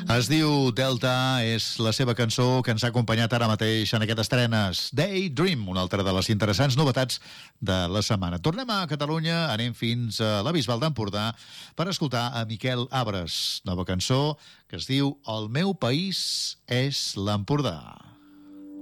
Es diu Delta, és la seva cançó que ens ha acompanyat ara mateix en aquestes estrenes. Daydream, una altra de les interessants novetats de la setmana. Tornem a Catalunya, anem fins a la Bisbal d'Empordà per escoltar a Miquel Abres. Nova cançó que es diu El meu país és l'Empordà.